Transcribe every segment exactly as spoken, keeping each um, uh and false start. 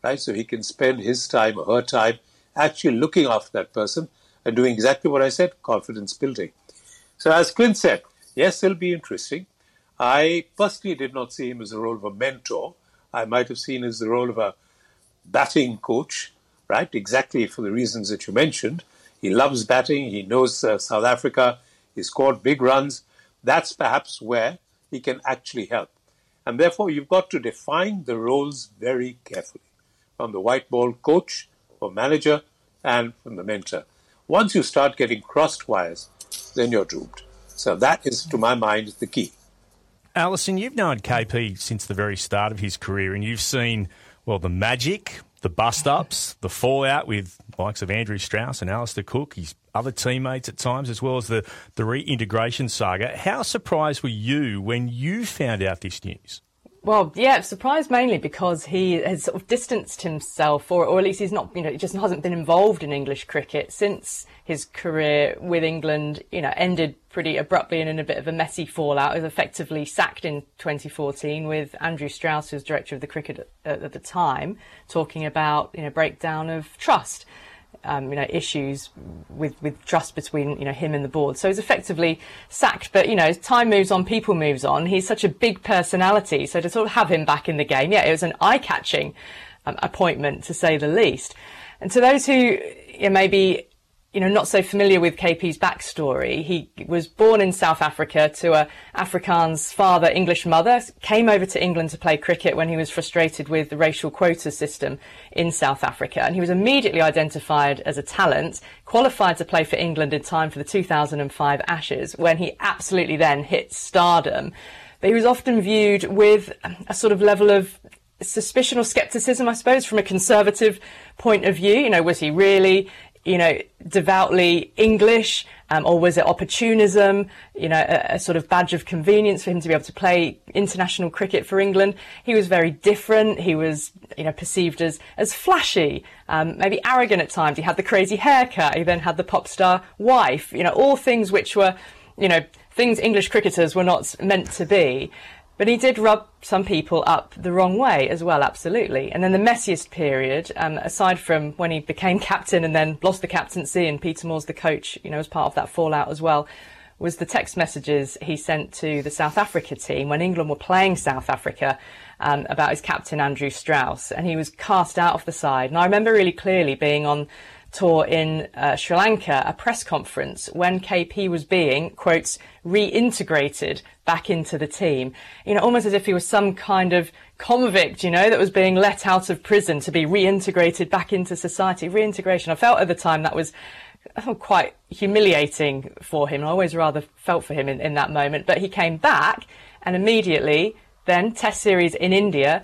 right? So he can spend his time or her time actually looking after that person and doing exactly what I said, confidence building. So as Clint said, yes, it'll be interesting. I personally did not see him as the role of a mentor. I might have seen as the role of a batting coach, right? Exactly for the reasons that you mentioned. He loves batting. He knows uh, South Africa. He scored big runs. That's perhaps where he can actually help. And therefore, you've got to define the roles very carefully from the white ball coach or manager and from the mentor. Once you start getting crossed wires, then you're doomed. So that is, to my mind, the key. Alison, you've known K P since the very start of his career, and you've seen, well, the magic, the bust-ups, the fallout with the likes of Andrew Strauss and Alistair Cook, his other teammates at times, as well as the, the reintegration saga. How surprised were you when you found out this news? Well, yeah, surprised mainly because he has sort of distanced himself, or, or at least he's not, you know, just hasn't been involved in English cricket since his career with England, you know, ended pretty abruptly and in a bit of a messy fallout. He was effectively sacked in twenty fourteen with Andrew Strauss, who was director of the cricket at, at the time, talking about, you know, breakdown of trust. Um, you know, issues with, with trust between, you know, him and the board. So he's effectively sacked. But, you know, as time moves on, people moves on. He's such a big personality. So to sort of have him back in the game, yeah, it was an eye-catching um, appointment, to say the least. And to those who, you know, maybe, you know, not so familiar with K P's backstory, he was born in South Africa to a Afrikaans father, English mother, came over to England to play cricket when he was frustrated with the racial quota system in South Africa. And he was immediately identified as a talent, qualified to play for England in time for the two thousand five Ashes, when he absolutely then hit stardom. But he was often viewed with a sort of level of suspicion or scepticism, I suppose, from a conservative point of view. You know, was he really, you know, devoutly English, um, or was it opportunism, you know, a, a sort of badge of convenience for him to be able to play international cricket for England? He was very different. He was, you know, perceived as, as flashy, um, maybe arrogant at times. He had the crazy haircut. He then had the pop star wife, you know, all things which were, you know, things English cricketers were not meant to be. But he did rub some people up the wrong way as well, absolutely. And then the messiest period, um, aside from when he became captain and then lost the captaincy and Peter Moore's the coach, you know, as part of that fallout as well, was the text messages he sent to the South Africa team when England were playing South Africa um, about his captain, Andrew Strauss. And he was cast out of the side. And I remember really clearly being on tour in uh, Sri Lanka, a press conference when K P was being, quotes, reintegrated back into the team, you know, almost as if he was some kind of convict, you know, that was being let out of prison to be reintegrated back into society. Reintegration, I felt at the time that was quite humiliating for him. I always rather felt for him in, in that moment. But he came back and immediately then Test series in India,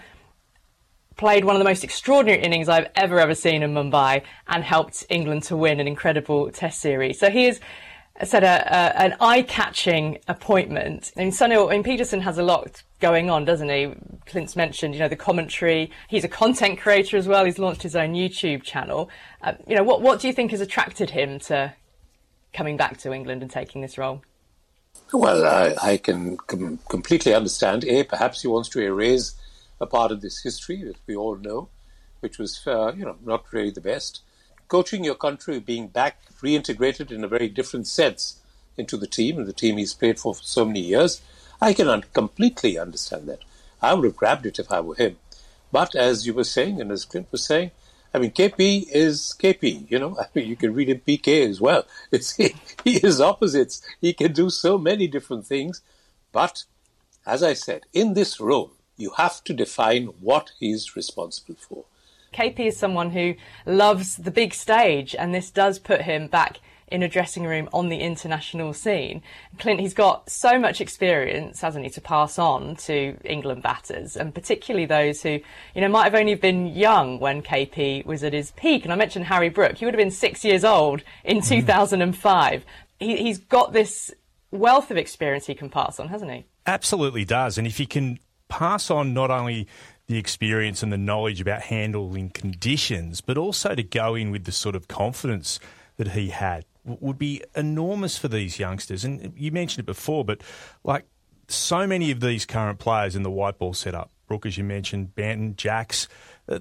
played one of the most extraordinary innings I've ever, ever seen in Mumbai and helped England to win an incredible Test series. So he is, I said, a, a, an eye-catching appointment. I mean, Sunil, I mean, Peterson has a lot going on, doesn't he? Clint's mentioned, you know, the commentary. He's a content creator as well. He's launched his own YouTube channel. Uh, you know, what, what do you think has attracted him to coming back to England and taking this role? Well, I, I can com- completely understand. A, perhaps he wants to erase a part of this history that we all know, which was, uh, you know, not really the best. Coaching your country, being back, reintegrated in a very different sense into the team, and the team he's played for for so many years, I can un- completely understand that. I would have grabbed it if I were him. But as you were saying, and as Clint was saying, I mean, K P is K P, you know. I mean, you can read him P K as well. It's, he, he is opposites. He can do so many different things. But, as I said, in this role, you have to define what he's responsible for. K P is someone who loves the big stage, and this does put him back in a dressing room on the international scene. Clint, he's got so much experience, hasn't he, to pass on to England batters, and particularly those who, you know, might have only been young when K P was at his peak. And I mentioned Harry Brook. He would have been six years old in two thousand five. He, he's got this wealth of experience he can pass on, hasn't he? Absolutely does. And if he can pass on not only the experience and the knowledge about handling conditions, but also to go in with the sort of confidence that he had, would be enormous for these youngsters. And you mentioned it before, but like so many of these current players in the white ball setup, Brooke, as you mentioned, Banton, Jacks, uh,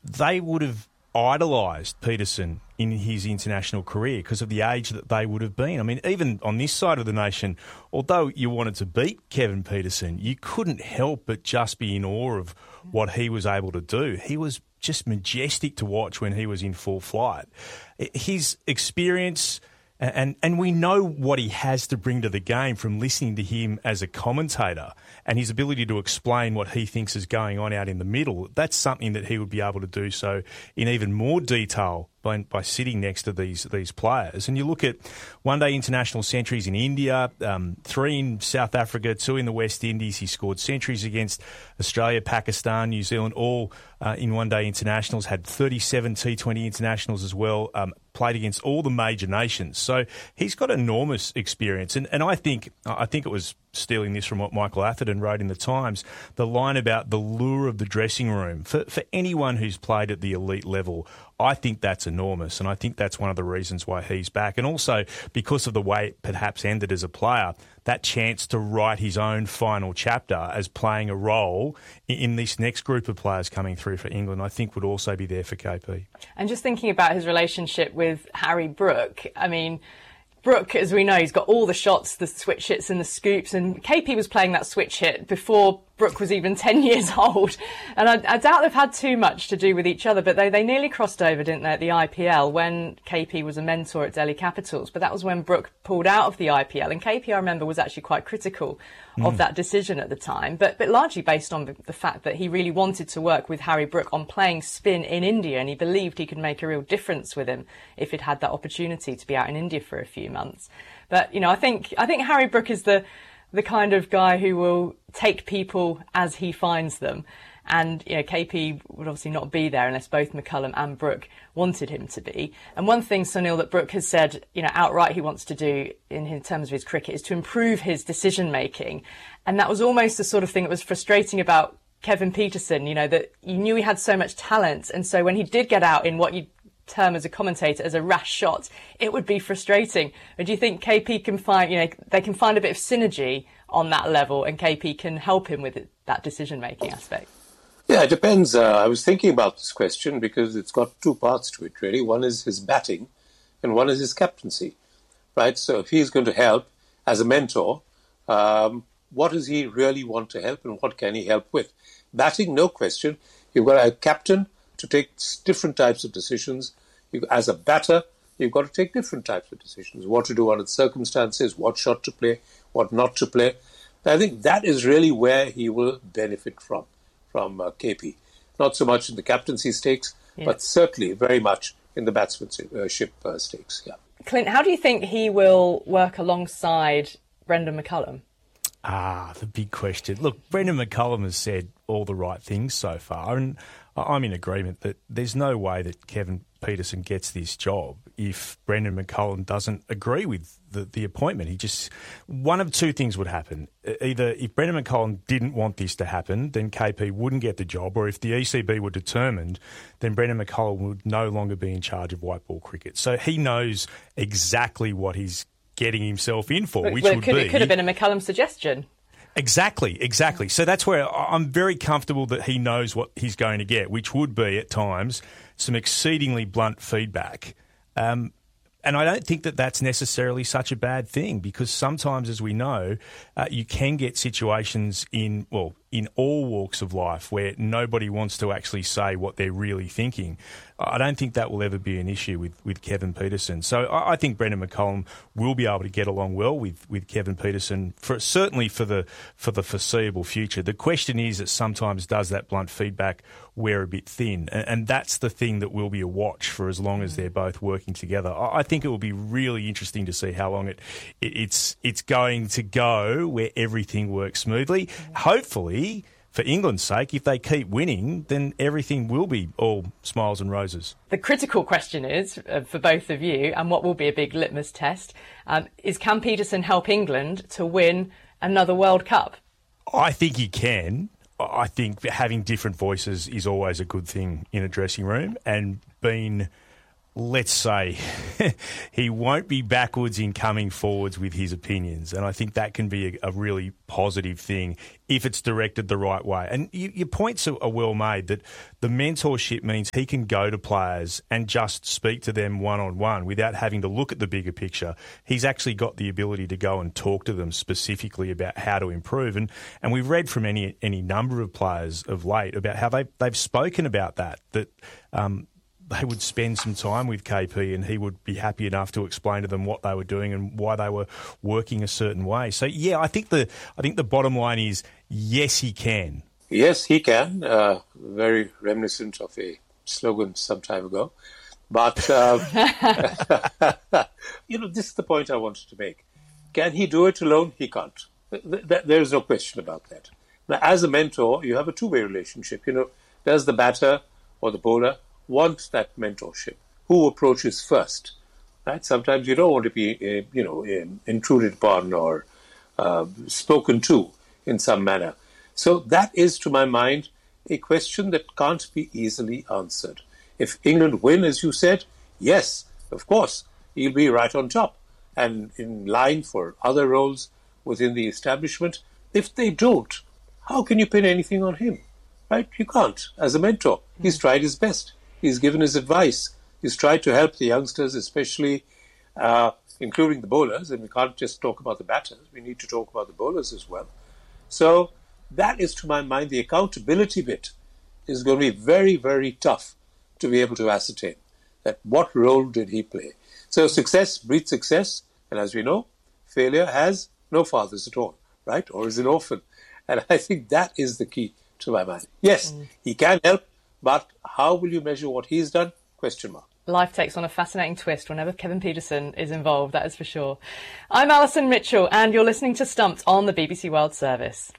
they would have idolised Peterson in his international career because of the age that they would have been. I mean, even on this side of the nation, although you wanted to beat Kevin Peterson, you couldn't help but just be in awe of what he was able to do. He was just majestic to watch when he was in full flight. His experience, and and we know what he has to bring to the game from listening to him as a commentator, and his ability to explain what he thinks is going on out in the middle. That's something that he would be able to do so in even more detail by, by sitting next to these these players. And you look at one-day international centuries in India, um, three in South Africa, two in the West Indies. He scored centuries against Australia, Pakistan, New Zealand, all uh, in one-day internationals, had thirty-seven T twenty internationals as well, um, played against all the major nations. So he's got enormous experience. And, and I think I think it was stealing this from what Michael Atherton wrote in the Times, the line about the lure of the dressing room. For, for anyone who's played at the elite level, I think that's enormous, and I think that's one of the reasons why he's back. And also, because of the way it perhaps ended as a player, that chance to write his own final chapter as playing a role in, in this next group of players coming through for England, I think would also be there for K P. And just thinking about his relationship with Harry Brook, I mean, Brook, as we know, he's got all the shots, the switch hits and the scoops, and K P was playing that switch hit before Brook was even ten years old. And I, I doubt they've had too much to do with each other, but they, they nearly crossed over, didn't they, at the I P L when K P was a mentor at Delhi Capitals. But that was when Brook pulled out of the I P L, and K P, I remember, was actually quite critical mm. of that decision at the time, but, but largely based on the, the fact that he really wanted to work with Harry Brook on playing spin in India, and he believed he could make a real difference with him if he'd had that opportunity to be out in India for a few months. But, you know, I think I think Harry Brook is the the kind of guy who will take people as he finds them. And, you know, K P would obviously not be there unless both McCullum and Brook wanted him to be. And one thing, Sunil, that Brook has said, you know, outright he wants to do in, in terms of his cricket is to improve his decision-making. And that was almost the sort of thing that was frustrating about Kevin Peterson, you know, that you knew he had so much talent. And so when he did get out in what you term as a commentator as a rash shot, it would be frustrating. Or do you think K P can find, you know, they can find a bit of synergy on that level, and K P can help him with it, that decision-making aspect? Yeah, it depends. Uh, I was thinking about this question because it's got two parts to it, really. One is his batting and one is his captaincy, right? So if he's going to help as a mentor, um, what does he really want to help and what can he help with? Batting, no question. You've got a captain to take different types of decisions. You, as a batter, you've got to take different types of decisions. What to do under the circumstances, what shot to play, what not to play. I think that is really where he will benefit from, from uh, K P. Not so much in the captaincy stakes, yeah. but certainly very much in the batsmanship uh, stakes. Yeah. Clint, how do you think he will work alongside Brendan McCullum? Ah, the big question. Look, Brendan McCullum has said all the right things so far, and I'm in agreement that there's no way that Kevin Peterson gets this job if Brendan McCullum doesn't agree with the, the appointment. He just, one of two things would happen. Either if Brendan McCullum didn't want this to happen, then K P wouldn't get the job, or if the E C B were determined, then Brendan McCullum would no longer be in charge of white ball cricket. So he knows exactly what he's getting himself in for, which well, would could, be... It could have been a McCullum suggestion. Exactly, exactly. So that's where I'm very comfortable that he knows what he's going to get, which would be, at times, some exceedingly blunt feedback. Um, and I don't think that that's necessarily such a bad thing, because sometimes, as we know, uh, you can get situations in, well, in all walks of life where nobody wants to actually say what they're really thinking. I don't think that will ever be an issue with, with Kevin Peterson. So I, I think Brendan McCullum will be able to get along well with, with Kevin Peterson, for certainly for the for the foreseeable future. The question is that sometimes does that blunt feedback wear a bit thin? And, and that's the thing that will be a watch for as long as they're both working together. I, I think it will be really interesting to see how long it, it it's it's going to go where everything works smoothly. Hopefully, for England's sake, if they keep winning, then everything will be all smiles and roses. The critical question is, uh, for both of you, and what will be a big litmus test, um, is can Peterson help England to win another World Cup? I think he can. I think having different voices is always a good thing in a dressing room, and being let's say, he won't be backwards in coming forwards with his opinions. And I think that can be a, a really positive thing if it's directed the right way. And you, your points are, are well made that the mentorship means he can go to players and just speak to them one-on-one without having to look at the bigger picture. He's actually got the ability to go and talk to them specifically about how to improve. And, and we've read from any any number of players of late about how they, they've spoken about that, that um, they would spend some time with K P and he would be happy enough to explain to them what they were doing and why they were working a certain way. So, yeah, I think the I think the bottom line is, yes, he can. Yes, he can. Uh, very reminiscent of a slogan some time ago. But, uh, you know, this is the point I wanted to make. Can he do it alone? He can't. There is no question about that. Now, as a mentor, you have a two-way relationship. You know, does the batter or the bowler want that mentorship? Who approaches first? Right? Sometimes you don't want to be, uh, you know, intruded upon or uh, spoken to in some manner. So that is, to my mind, a question that can't be easily answered. If England win, as you said, yes, of course, he'll be right on top and in line for other roles within the establishment. If they don't, how can you pin anything on him? Right? You can't. As a mentor, he's tried his best. He's given his advice. He's tried to help the youngsters, especially uh, including the bowlers. And we can't just talk about the batters. We need to talk about the bowlers as well. So that is, to my mind, the accountability bit is going to be very, very tough to be able to ascertain that what role did he play. So success breeds success. And as we know, failure has no fathers at all, right? Or is an orphan. And I think that is the key to my mind. Yes, mm. he can help. But how will you measure what he's done? Question mark. Life takes on a fascinating twist whenever Kevin Pietersen is involved, that is for sure. I'm Alison Mitchell, and you're listening to Stumped on the B B C World Service.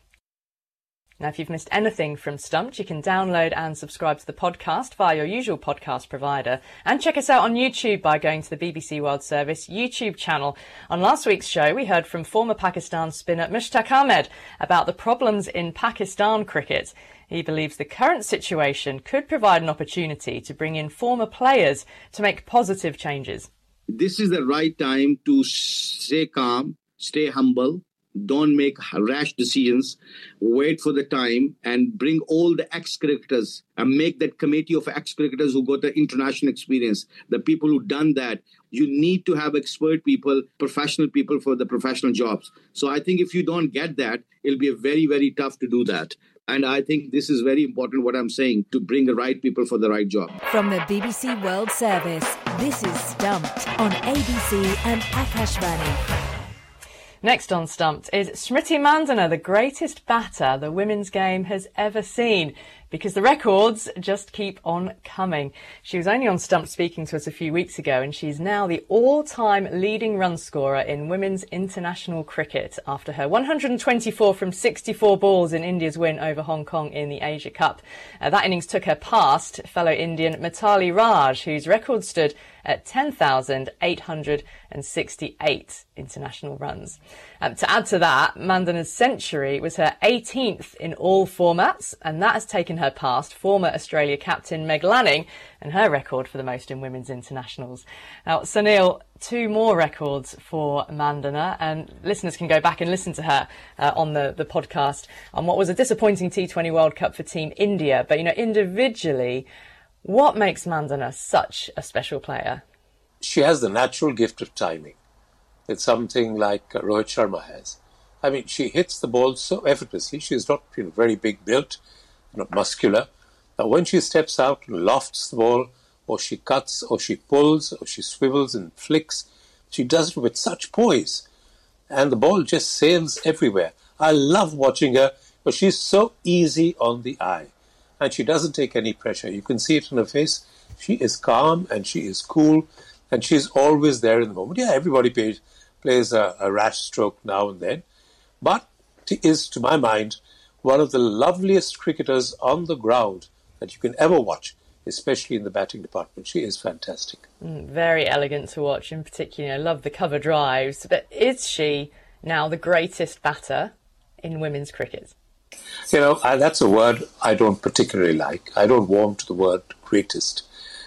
Now, if you've missed anything from Stumped, you can download and subscribe to the podcast via your usual podcast provider, and check us out on YouTube by going to the B B C World Service YouTube channel. On last week's show, we heard from former Pakistan spinner Mushtaq Ahmed about the problems in Pakistan cricket. He believes the current situation could provide an opportunity to bring in former players to make positive changes. This is the right time to stay calm, stay humble, don't make rash decisions, wait for the time and bring all the ex-cricketers and make that committee of ex-cricketers who got the international experience, the people who done that. You need to have expert people, professional people for the professional jobs. So I think if you don't get that, it'll be very, very tough to do that. And I think this is very important, what I'm saying, to bring the right people for the right job. From the B B C World Service, this is Stumped on A B C and Akashvani. Next on Stumped is Smriti Mandhana, the greatest batter the women's game has ever seen, because the records just keep on coming. She was only on Stumped speaking to us a few weeks ago, and she's now the all-time leading run scorer in women's international cricket after her one hundred twenty-four from sixty-four balls in India's win over Hong Kong in the Asia Cup. Uh, that innings took her past fellow Indian Mithali Raj, whose record stood at ten thousand eight hundred sixty-eight international runs. Um, to add to that, Mandhana's century was her eighteenth in all formats, and that has taken her past former Australia captain Meg Lanning and her record for the most in women's internationals. Now, Sunil, two more records for Mandhana, and listeners can go back and listen to her uh, on the, the podcast on what was a disappointing T twenty World Cup for Team India. But, you know, individually, what makes Mandhana such a special player? She has the natural gift of timing. It's something like uh, Rohit Sharma has. I mean, she hits the ball so effortlessly. She's not, you know, very big built, not muscular. Now, when she steps out and lofts the ball, or she cuts, or she pulls, or she swivels and flicks, she does it with such poise. And the ball just sails everywhere. I love watching her, but she's so easy on the eye. And she doesn't take any pressure. You can see it in her face. She is calm and she is cool, and she's always there in the moment. Yeah, everybody plays, plays a, a rash stroke now and then, but she is, to my mind, one of the loveliest cricketers on the ground that you can ever watch, especially in the batting department. She is fantastic. Mm, very elegant to watch. In particular, I love the cover drives. But is she now the greatest batter in women's cricket? You know, I, that's a word I don't particularly like. I don't warm to the word greatest.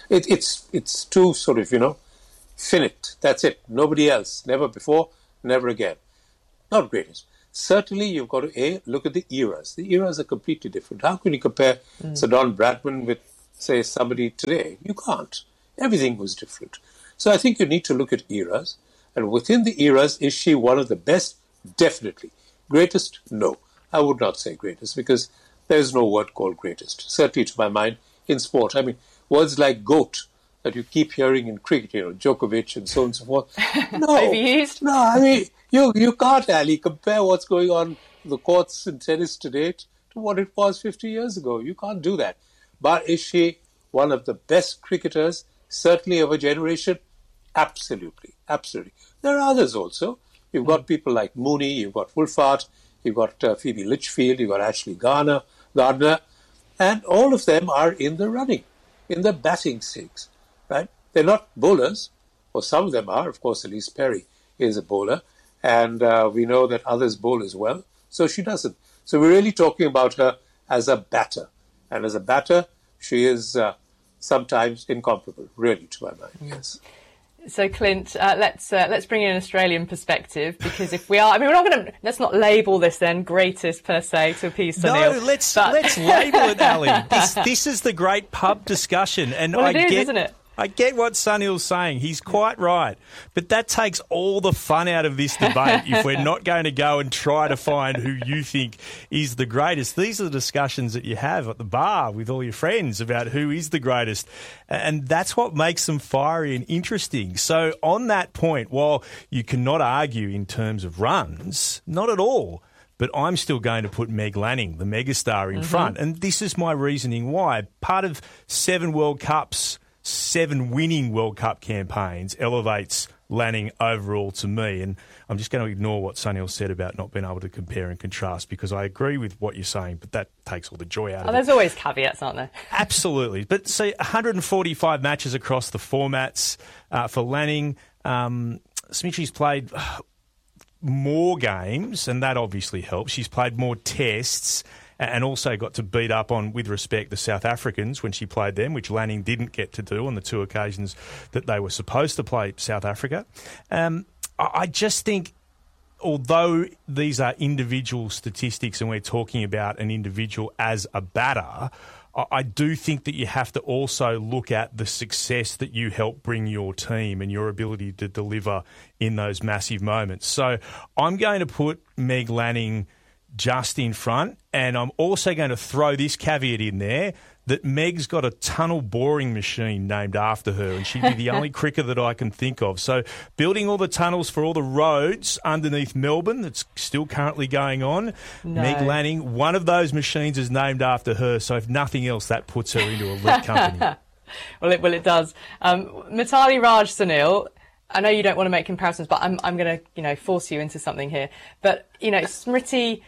It, it's it's too sort of, you know, finite. That's it. Nobody else. Never before, never again. Not greatest. Certainly, you've got to, A, look at the eras. The eras are completely different. How can you compare mm. Sir Don Bradman with, say, somebody today? You can't. Everything was different. So I think you need to look at eras. And within the eras, is she one of the best? Definitely. Greatest? No. I would not say greatest, because there's no word called greatest. Certainly, to my mind, in sport. I mean, words like GOAT that you keep hearing in cricket, you know, Djokovic and so on and so forth. No. Overused? No, I mean, you, you can't, Ali, compare what's going on in the courts in tennis today to what it was fifty years ago. You can't do that. But is she one of the best cricketers, certainly of a generation? Absolutely. Absolutely. There are others also. You've got people like Mooney, you've got Wolfhard, you've got uh, Phoebe Litchfield, you've got Ashley Garner, Gardner, and all of them are in the running, in the batting stakes, right? They're not bowlers, or some of them are. Of course, Elise Perry is a bowler, and uh, we know that others bowl as well, so she doesn't. So we're really talking about her as a batter, and as a batter, she is uh, sometimes incomparable, really, to my mind, yes. So, Clint, uh, let's uh, let's bring in an Australian perspective, because if we are, I mean, we're not going to, let's not label this then greatest per se to appease Sunil. No, let's but... let's label it, Ali. This this is the great pub discussion, and well, I it is, get, isn't it? I get what Sunil's saying. He's quite right. But that takes all the fun out of this debate if we're not going to go and try to find who you think is the greatest. These are the discussions that you have at the bar with all your friends about who is the greatest. And that's what makes them fiery and interesting. So on that point, while you cannot argue in terms of runs, not at all, but I'm still going to put Meg Lanning, the megastar, in mm-hmm. front. And this is my reasoning why. Part of seven World Cups, seven winning World Cup campaigns elevates Lanning overall to me. And I'm just going to ignore what Sunil said about not being able to compare and contrast, because I agree with what you're saying, but that takes all the joy out oh, of there's it. There's always caveats, aren't there? Absolutely. But see, one hundred forty-five matches across the formats uh, for Lanning. Um, Smitchy's played more games, and that obviously helps. She's played more tests, and also got to beat up on, with respect, the South Africans when she played them, which Lanning didn't get to do on the two occasions that they were supposed to play South Africa. Um, I just think, although these are individual statistics and we're talking about an individual as a batter, I do think that you have to also look at the success that you help bring your team and your ability to deliver in those massive moments. So I'm going to put Meg Lanning just in front, and I'm also going to throw this caveat in there that Meg's got a tunnel boring machine named after her, and she'd be the only cricketer that I can think of. So building all the tunnels for all the roads underneath Melbourne that's still currently going on, no. Meg Lanning, one of those machines is named after her, so if nothing else, that puts her into elite company. well, it, well, it does. Um, Mithali Raj, Sunil, I know you don't want to make comparisons, but I'm, I'm going to, you know, force you into something here. But, you know, Smriti,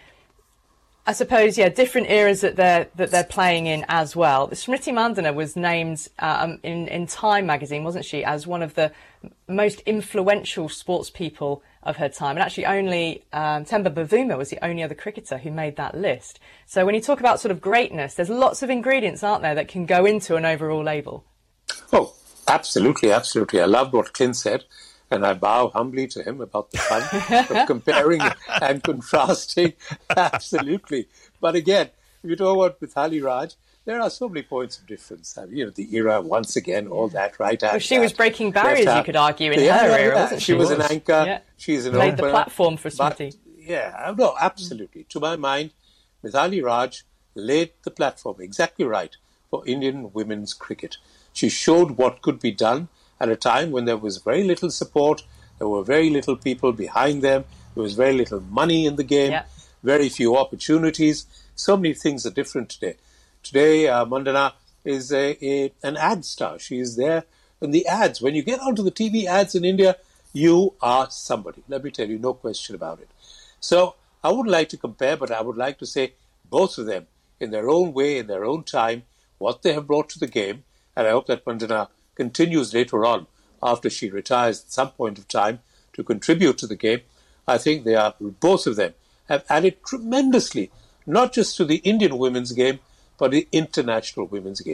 I suppose, yeah, different eras that they're that they're playing in as well. Smriti Mandhana was named um, in in Time magazine, wasn't she, as one of the most influential sports people of her time. And actually, only um, Temba Bavuma was the only other cricketer who made that list. So when you talk about sort of greatness, there's lots of ingredients, aren't there, that can go into an overall label. Oh, absolutely, absolutely. I loved what Clint said. And I bow humbly to him about the fun of comparing and contrasting. Absolutely. But again, if you talk about Mithali Raj, there are so many points of difference. I mean, you know, the era, once again, all that, right? Well, she was breaking barriers, you could argue, in yeah, her yeah, era, yeah. wasn't she? She was an anchor. Yeah. She's an Laid opener. the platform for Smriti. Yeah, no, absolutely. To my mind, Mithali Raj laid the platform, exactly right, for Indian women's cricket. She showed what could be done at a time when there was very little support, there were very little people behind them, there was very little money in the game, yeah. very few opportunities. So many things are different today. Today, uh, Mandhana is a, a, an ad star. She is there in the ads. When you get onto the T V ads in India, you are somebody. Let me tell you, no question about it. So I wouldn't like to compare, but I would like to say both of them, in their own way, in their own time, what they have brought to the game, and I hope that Mandhana continues later on, after she retires at some point of time, to contribute to the game. I think they are, both of them, have added tremendously, not just to the Indian women's game, but the international women's game.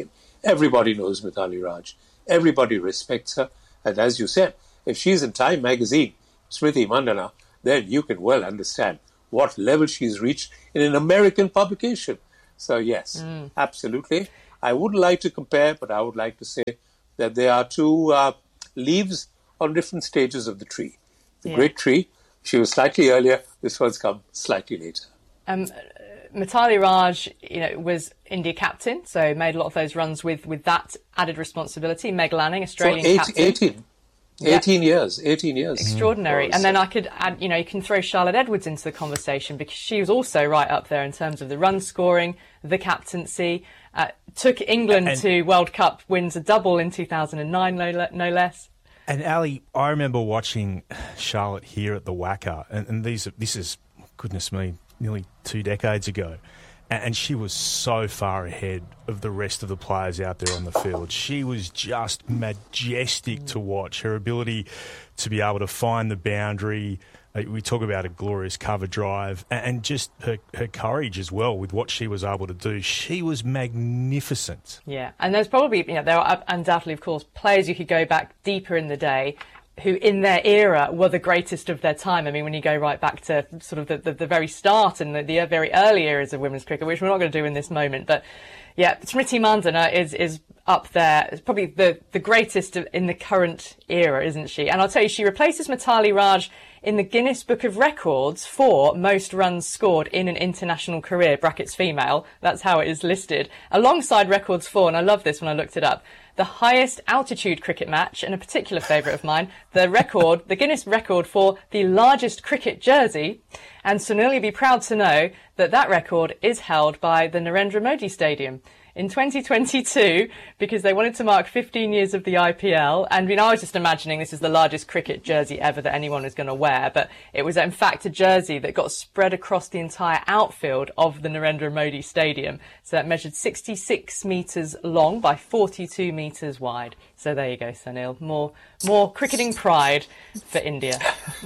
Everybody knows Mithali Raj. Everybody respects her. And as you said, if she's in Time magazine, Smriti Mandhana, then you can well understand what level she's reached in an American publication. So yes, mm. absolutely. I wouldn't like to compare, but I would like to say that there are two uh, leaves on different stages of the tree. The yeah. great tree, she was slightly earlier, this one's come slightly later. Um, Mithali Raj, you know, was India captain, so made a lot of those runs with, with that added responsibility. Meg Lanning, Australian eight, captain. eighteen. eighteen yeah. years, eighteen years. Extraordinary. Mm. And then I could add, you know, you can throw Charlotte Edwards into the conversation because she was also right up there in terms of the run scoring, the captaincy, uh, took England and, to World Cup wins a double in two thousand nine, no, no less. And Ali, I remember watching Charlotte here at the Wacker, and, and these, this is, goodness me, nearly two decades ago. And she was so far ahead of the rest of the players out there on the field. She was just majestic to watch. Her ability to be able to find the boundary. We talk about a glorious cover drive and just her, her courage as well with what she was able to do. She was magnificent. Yeah, and there's probably, you know, there are undoubtedly, of course, players you could go back deeper in the day who in their era were the greatest of their time. I mean, when you go right back to sort of the, the, the very start and the, the very early eras of women's cricket, which we're not going to do in this moment. But yeah, Smriti Mandhana is, is up there. It's probably the, the greatest in the current era, isn't she? And I'll tell you, she replaces Mithali Raj in the Guinness Book of Records for most runs scored in an international career, brackets female. That's how it is listed. Alongside records for, and I love this when I looked it up, the highest altitude cricket match, and a particular favourite of mine, the record, the Guinness record for the largest cricket jersey. And Sunil, you'll be proud to know that that record is held by the Narendra Modi Stadium in twenty twenty-two, because they wanted to mark fifteen years of the I P L. And, you know, I was just imagining this is the largest cricket jersey ever that anyone is going to wear. But it was, in fact, a jersey that got spread across the entire outfield of the Narendra Modi Stadium. So it measured sixty-six metres long by forty-two metres wide. So there you go, Sunil. More, more cricketing pride for India.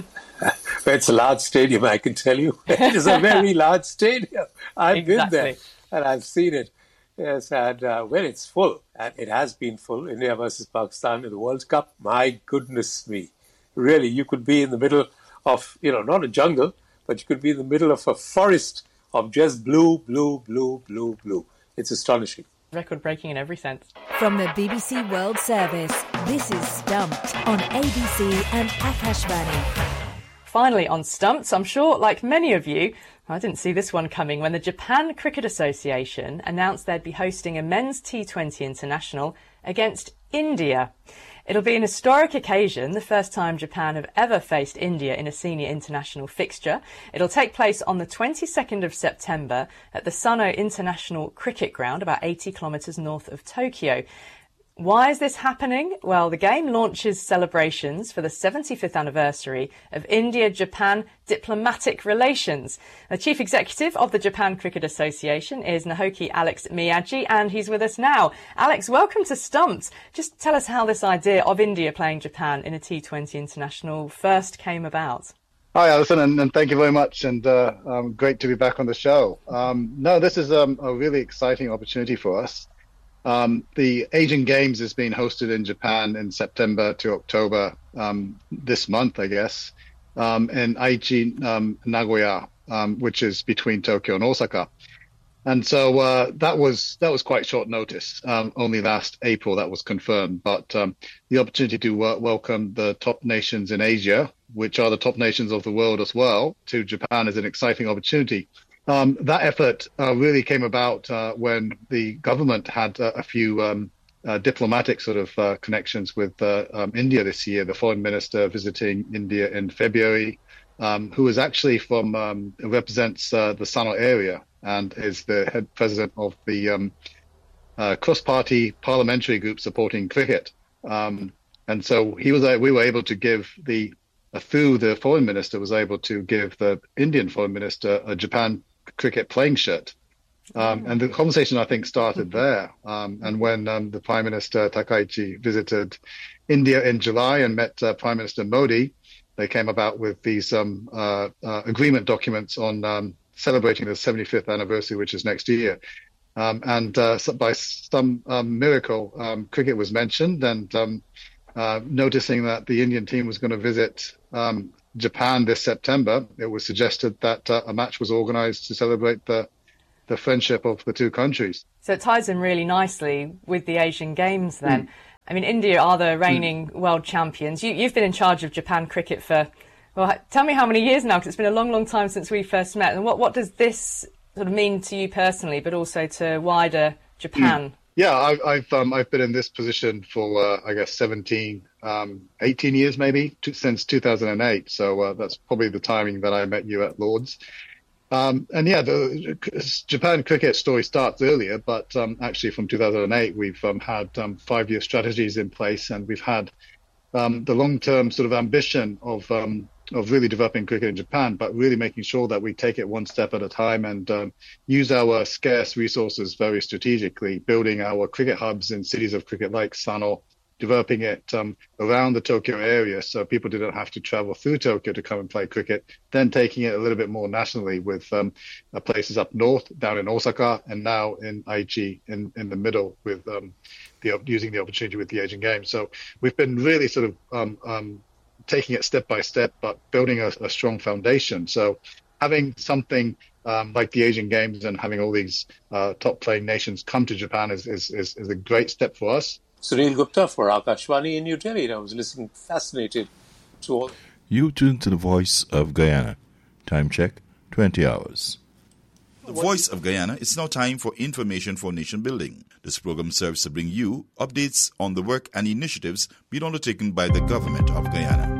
It's a large stadium, I can tell you. It is a very large stadium. I've exactly. been there and I've seen it. Yes, and uh, when it's full, and it has been full, India versus Pakistan in the World Cup, my goodness me. Really, you could be in the middle of, you know, not a jungle, but you could be in the middle of a forest of just blue, blue, blue, blue, blue. It's astonishing. Record-breaking in every sense. From the B B C World Service, this is Stumped on A B C and Akashvani. Finally on Stumped, I'm sure, like many of you, I didn't see this one coming when the Japan Cricket Association announced they'd be hosting a men's T twenty international against India. It'll be an historic occasion, the first time Japan have ever faced India in a senior international fixture. It'll take place on the twenty-second of September at the Sano International Cricket Ground, about eighty kilometres north of Tokyo. Why is this happening? Well, the game launches celebrations for the seventy-fifth anniversary of India-Japan diplomatic relations. The chief executive of the Japan Cricket Association is Naoki Alex Miyagi, and he's with us now. Alex, welcome to Stumped. Just tell us how this idea of India playing Japan in a T twenty international first came about. Hi, Alison, and, and thank you very much, and uh, um, great to be back on the show. Um, no, this is um, a really exciting opportunity for us. Um, the Asian Games is being hosted in Japan in September to October um, this month, I guess, um, in Aichi, um, Nagoya, um, which is between Tokyo and Osaka. And so uh, that was that was quite short notice. Um, only last April that was confirmed. But um, the opportunity to uh, welcome the top nations in Asia, which are the top nations of the world as well, to Japan is an exciting opportunity. Um, that effort uh, really came about uh, when the government had uh, a few um, uh, diplomatic sort of uh, connections with uh, um, India this year. The foreign minister visiting India in February, um, who is actually from, um, represents uh, the Sano area and is the head president of the um, uh, cross-party parliamentary group supporting cricket. Um, and so he was, uh, we were able to give the, uh, through the foreign minister, was able to give the Indian foreign minister a Japan cricket playing shirt. Um, and the conversation, I think, started there. Um, and when um, the Prime Minister Takaichi visited India in July and met uh, Prime Minister Modi, they came about with these um, uh, uh, agreement documents on um, celebrating the seventy-fifth anniversary, which is next year. Um, and uh, so by some um, miracle, um, cricket was mentioned, and um, uh, noticing that the Indian team was going to visit um, Japan this September, it was suggested that uh, a match was organised to celebrate the the friendship of the two countries. So it ties in really nicely with the Asian Games then. Mm. I mean, India are the reigning mm. world champions. You, you've been in charge of Japan cricket for, well, tell me how many years now, because it's been a long, long time since we first met. And what, what does this sort of mean to you personally, but also to wider Japan? Mm. Yeah, I, I've um, I've been in this position for, uh, I guess, seventeen, um, eighteen years maybe, to, since two thousand eight. So uh, that's probably the timing that I met you at Lord's. Um, and yeah, the Japan cricket story starts earlier, but um, actually from two thousand eight, we've um, had um, five-year strategies in place, and we've had um, the long-term sort of ambition of um, of really developing cricket in Japan, but really making sure that we take it one step at a time and um, use our scarce resources very strategically, building our cricket hubs in cities of cricket like Sano, developing it um, around the Tokyo area so people didn't have to travel through Tokyo to come and play cricket, then taking it a little bit more nationally with um, uh, places up north, down in Osaka, and now in Aichi in, in the middle with um, the using the opportunity with the Asian Games. So we've been really sort of um, um, taking it step by step, but building a, a strong foundation. So having something um, like the Asian Games and having all these uh, top playing nations come to Japan is, is, is, is a great step for us. Sunil Gupta for Akashvani in New Delhi. And I was listening fascinated to all. You tune to the Voice of Guyana. Time check, twenty hours. The Voice of Guyana, it's now time for Information for Nation Building. This program serves to bring you updates on the work and initiatives being undertaken by the government of Guyana.